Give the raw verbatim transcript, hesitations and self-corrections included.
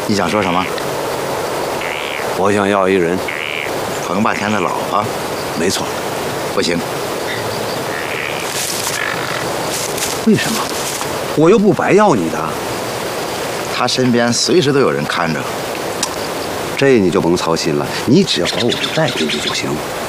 你想说什么？ 我想要一人， 彭霸天的老婆。 没错。 不行。 为什么？我又不白要你的。 他身边随时都有人看着。 这你就甭操心了，你只要把我带进去就行。